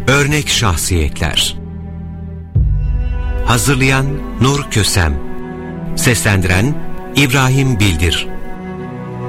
Örnek şahsiyetler. Hazırlayan Nur Kösem. Seslendiren İbrahim Bildir.